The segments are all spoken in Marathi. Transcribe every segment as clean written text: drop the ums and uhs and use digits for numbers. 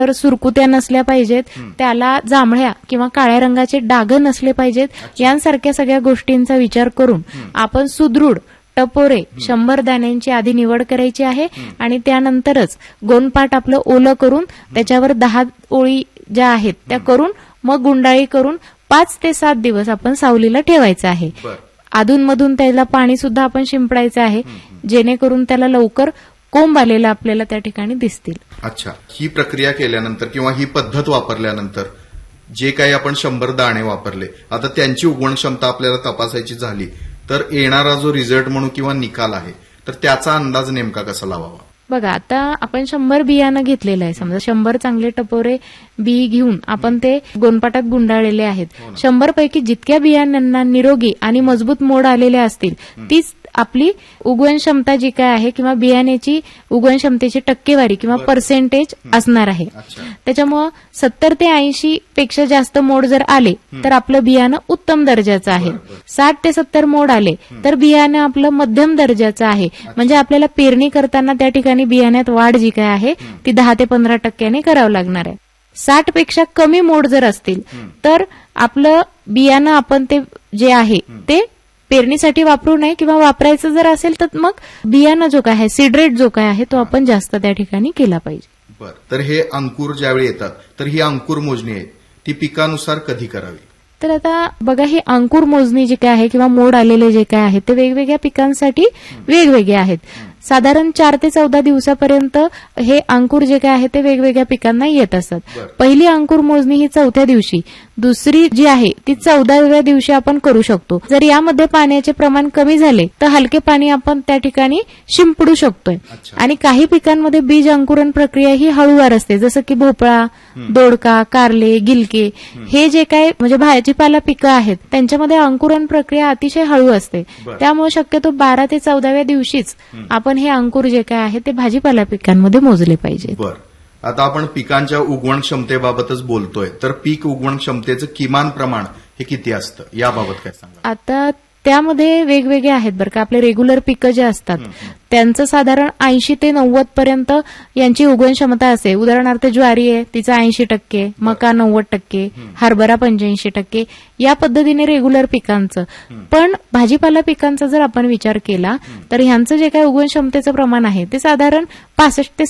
तर सुरकुत्या नसल्या पाहिजेत, त्याला जांभळ्या किंवा काळ्या रंगाचे डाग नसले पाहिजेत. यांसारख्या सगळ्या गोष्टींचा विचार करून आपण सुदृढ टपोरे 100 दाण्यांची आधी निवड करायची आहे आणि त्यानंतरच गोनपाट आपलं ओलं करून त्याच्यावर 10 ओळी ज्या आहेत त्या करून मग गुंडाळी करून 5 ते 7 दिवस आपण सावलीला ठेवायचं आहे. अधूनमधून त्याला पाणी सुद्धा आपण शिंपडायचं आहे, जेणेकरून त्याला लवकर कोंब आलेला आपल्याला त्या ठिकाणी दिसतील. अच्छा, ही प्रक्रिया केल्यानंतर किंवा ही पद्धत वापरल्यानंतर जे काही आपण 100 दाणे वापरले, आता त्यांची उगवण क्षमता आपल्याला तपासायची झाली तर येणारा जो रिझल्ट म्हणून किंवा निकाल आहे तर त्याचा अंदाज नेमका कसा लावावा? बघा, आता आपण 100 बियाणं घेतलेलं आहे. समजा 100 चांगले टपोरे बी घेऊन आपण ते गोनपाटात गुंडाळलेले आहेत. 100 पैकी जितक्या बियाण्यांना निरोगी आणि मजबूत मोड आलेले असतील तीच आपली उगवण क्षमता जी काय आहे किंवा बियाण्याची उगवण क्षमतेची टक्केवारी किंवा पर्सेंटेज असणार आहे. त्याच्यामुळं 70 ते 80 पेक्षा जास्त मोड जर आले तर आपलं बियाणं उत्तम दर्जाचं आहे. 60 ते 70 मोड आले तर बियाणं आपलं मध्यम दर्जाचं आहे. म्हणजे आपल्याला पेरणी करताना त्या ठिकाणी बियाण्यात वाढ जी काय आहे ती 10 ते 15% करावं लागणार आहे. 60 पेक्षा कमी मोड जर असतील तर आपलं बियाणं आपण ते जे आहे ते पेरणीसाठी वापरू नये किंवा वापरायचं जर असेल तर मग बियाणं जो काय आहे सीड जो काय आहे तो आपण जास्त त्या ठिकाणी केला पाहिजे. बरं, तर हे अंकुर ज्यावेळी येतात तर ही अंकुर मोजणी आहे ती पिकानुसार कधी करावी? तर आता बघा, ही अंकुर मोजणी जी काय आहे किंवा मोड आलेले जे काय आहे ते वेगवेगळ्या पिकांसाठी वेगवेगळे आहेत. साधारण 4 ते 14 दिवसापर्यंत हे अंकुर जे काय आहे ते वेगवेगळ्या पिकांना येत असतात. पहिली अंकुर मोजणी ही 4थ्या दिवशी, दुसरी जी आहे ती 14व्या दिवशी आपण करू शकतो. जर यामध्ये पाण्याचे प्रमाण कमी झाले तर हलके पाणी आपण त्या ठिकाणी शिंपडू शकतोय. आणि काही पिकांमध्ये बीज अंकुरण प्रक्रिया ही हळूवार असते, जसं की भोपळा, दोडका, कारले, गिलके हे जे काय म्हणजे भाजीपाला पिकं आहेत त्यांच्यामध्ये अंकुरण प्रक्रिया अतिशय हळू असते. त्यामुळे शक्यतो 12 ते 14व्या दिवशीच आपण हे अंकुर जे काय आहे ते भाजीपाला पिकांमध्ये मोजले पाहिजे. बरं, आता आपण पिकांच्या उगवण क्षमतेबाबतच बोलतोय तर पीक उगवण क्षमतेचं किमान प्रमाण हे किती असतं याबाबत काय सांगा? आता त्यामध्ये वेगवेगळे आहेत बरं का. आपले रेग्युलर पिकं जे असतात त्यांचं साधारण 80 ते 90 पर्यंत यांची उगवण क्षमता असते. उदाहरणार्थ ज्वारी आहे तिचा 80%, मका 90%, हरभरा 85%, या पद्धतीने रेग्युलर पिकांचं. पण भाजीपाला पिकांचा जर आपण विचार केला तर ह्यांचं जे काय उगवण क्षमतेचं प्रमाण आहे ते साधारण 65 ते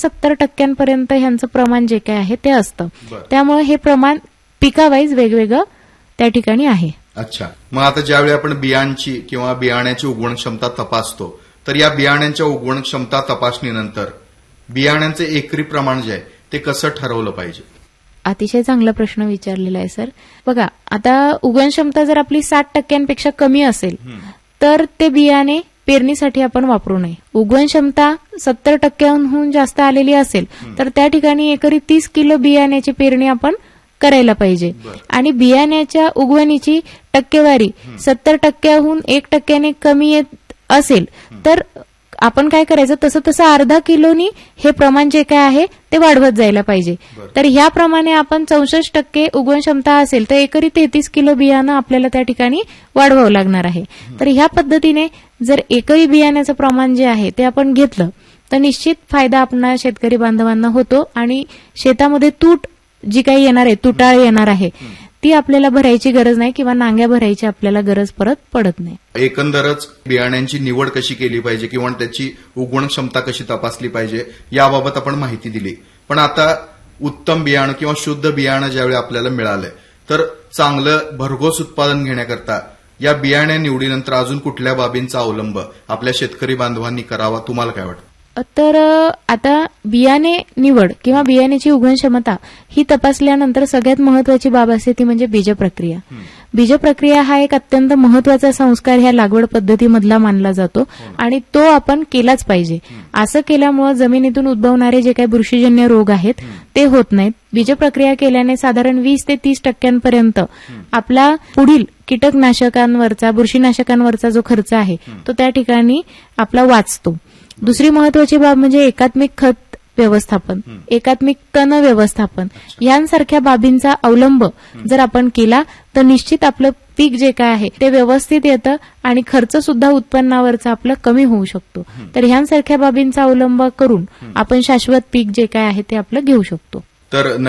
70% ह्यांचं प्रमाण जे काय आहे ते असतं. त्यामुळे हे प्रमाण पिकावाईज वेगवेगळं त्या ठिकाणी आहे. अच्छा, मग आता ज्यावेळी आपण बियांची किंवा बियाण्याची उगवण क्षमता तपासतो तर या बियाण्यांच्या उगवण क्षमता तपासणीनंतर बियाण्यांचे एकरी प्रमाण जे आहे ते कसं ठरवलं पाहिजे? अतिशय चांगला प्रश्न विचारलेला आहे सर. बघा, आता उगवण क्षमता जर आपली 60% कमी असेल तर ते बियाणे पेरणीसाठी आपण वापरू नये. उगवण क्षमता 70%हून जास्त आलेली असेल तर त्या ठिकाणी एकरी 30 किलो बियाण्याची पेरणी आपण करायला पाहिजे. आणि बियाण्याच्या उगवणीची टक्केवारी 70%हून 1% कमी येत असेल तर आपण काय करायचं, तसं तसं अर्धा किलोनी हे प्रमाण जे काय आहे ते वाढवत जायला पाहिजे. तर ह्याप्रमाणे आपण 64% उगवण क्षमता असेल तर एकरी 33 किलो बियाणं आपल्याला त्या ठिकाणी वाढवावं लागणार आहे. तर ह्या पद्धतीने जर एकरी बियाण्याचं प्रमाण जे आहे ते आपण घेतलं तर निश्चित फायदा आपल्या शेतकरी बांधवांना होतो आणि शेतामध्ये तूट जी काही येणार आहे, तुटाळ येणार आहे ती आपल्याला भरायची गरज नाही किंवा नांग्या भरायची आपल्याला गरज परत पडत नाही. एकंदरच बियाण्यांची निवड कशी केली पाहिजे किंवा त्याची उगवण क्षमता कशी तपासली पाहिजे याबाबत आपण माहिती दिली. पण आता उत्तम बियाणं किंवा शुद्ध बियाणं ज्यावेळी आपल्याला मिळालंय तर चांगलं भरघोस उत्पादन घेण्याकरता या बियाण्या निवडीनंतर अजून कुठल्या बाबींचा अवलंब आपल्या शेतकरी बांधवांनी करावा, तुम्हाला काय वाटतं? तर आता बियाणे निवड किंवा बियाण्याची उगवण क्षमता ही तपासल्यानंतर सगळ्यात महत्वाची बाब असते ती म्हणजे बीजप्रक्रिया. बीजप्रक्रिया हा एक अत्यंत महत्वाचा संस्कार ह्या लागवड पद्धतीमधला मानला जातो आणि तो आपण केलाच पाहिजे. असं केल्यामुळे जमिनीतून उद्भवणारे जे काही बुरशीजन्य रोग आहेत ते होत नाहीत. बीजप्रक्रिया केल्याने साधारण 20 ते 30% आपला पुढील कीटकनाशकांवरचा, बुरशीनाशकांवरचा जो खर्च आहे तो त्या ठिकाणी आपला वाचतो. दुसरी महत्वाची बाब म्हणजे एकात्मिक खत व्यवस्थापन, एकात्मिक तण व्यवस्थापन यांसारख्या बाबींचा अवलंब जर आपण केला तर निश्चित आपलं पीक जे काय आहे ते व्यवस्थित येतं आणि खर्च सुद्धा उत्पन्नावरचा आपला कमी होऊ शकतो. तर ह्यांसारख्या बाबींचा अवलंब करून आपण शाश्वत पीक जे काय आहे ते आपलं घेऊ शकतो. तर